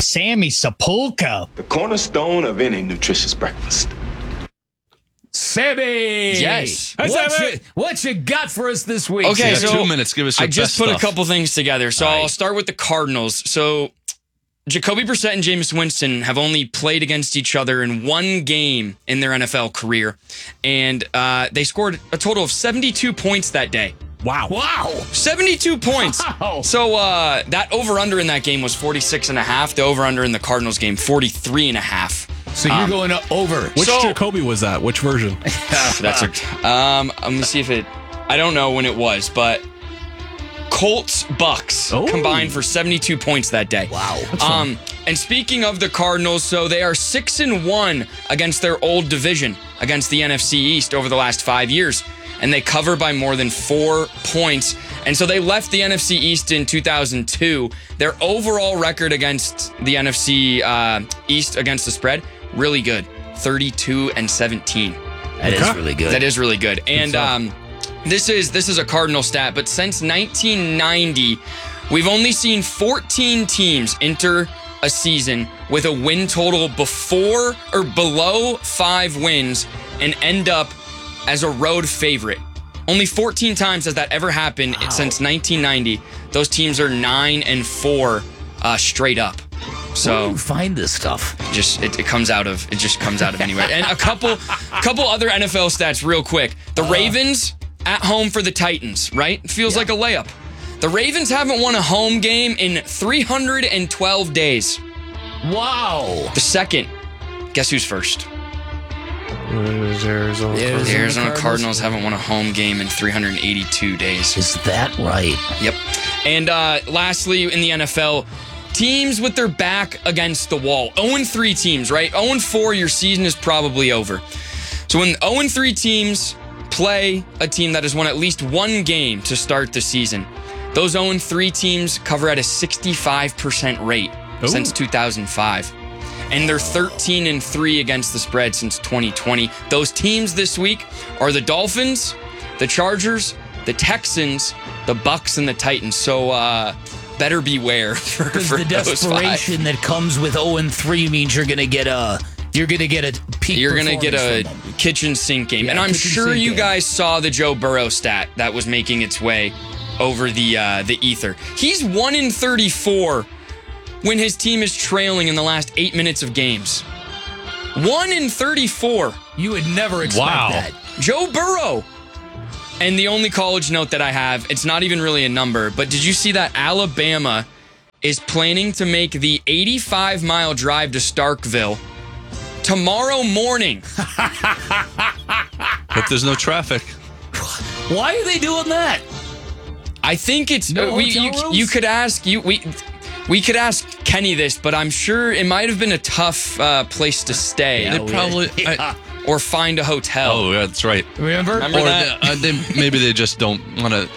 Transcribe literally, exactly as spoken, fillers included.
Sammy Sepulcro. The cornerstone of any nutritious breakfast. Sammy! Yes. What Sammy. you, what you got for us this week? Okay, Sammy? so two minutes. Give us your I just best put stuff. a couple things together. So All I'll right. start with the Cardinals. So Jacoby Brissett and Jameis Winston have only played against each other in one game in their N F L career. And uh, they scored a total of seventy-two points that day. Wow. Wow. seventy-two points. Wow. So uh, that over-under in that game was forty-six and a half. The over-under in the Cardinals game, forty-three and a half. So you're Um, going over. Which So- Jacoby was that? Which version? That's a, um. Let me see if it. I don't know when it was, but Colts Bucks Oh. combined for seventy-two points that day. Wow. Um. And speaking of the Cardinals, so they are six and one against their old division, against the N F C East over the last five years, and they cover by more than four points. And so they left the N F C East in two thousand two. Their overall record against the N F C uh, East against the spread, really good, thirty-two and seventeen. That is really good. That is really good. And stuff. um, this is this is a Cardinal stat, but since nineteen ninety, we've only seen fourteen teams enter a season with a win total before or below five wins and end up as a road favorite. Only fourteen times has that ever happened since nineteen ninety. Those teams are nine and four uh, straight up. Where do So you find this stuff? just it, it comes out of it just comes out of anywhere. And a couple couple other N F L stats real quick. The Ravens at home for the Titans, right? Feels like a layup. The Ravens haven't won a home game in three hundred twelve days. Wow. The second, guess who's first? Arizona. The Arizona Cardinals haven't won a home game in three hundred eighty-two days. Is that right? Yep. And uh, lastly, in the N F L, teams with their back against the wall. oh and three teams, right? oh and four, your season is probably over. So when oh and three teams play a team that has won at least one game to start the season, those oh and three teams cover at a sixty-five percent rate since two thousand five. And they're thirteen and three against the spread since twenty twenty. Those teams this week are the Dolphins, the Chargers, the Texans, the Bucks, and the Titans. So uh, better beware for, Because for the those five. desperation that comes with oh and three means you're gonna get a you're gonna get a peak. You're going to get a performance from them. kitchen sink game. Yeah, and I'm kitchen sure sink you game. guys saw the Joe Burrow stat that was making its way over the uh, the ether. He's one in thirty-four when his team is trailing in the last eight minutes of games. one in thirty-four. You would never expect Wow. that. Joe Burrow. And the only college note that I have, it's not even really a number, but did you see that Alabama is planning to make the eighty-five mile drive to Starkville tomorrow morning? Hope there's no traffic. Why are they doing that? I think it's No uh, we. hotel You, rooms? you could ask you we. We could ask Kenny this, but I'm sure it might have been a tough uh, place to stay They probably. I, or find a hotel. oh, yeah, that's right. Remember? Remember Or that? they, uh, they, maybe they just don't want to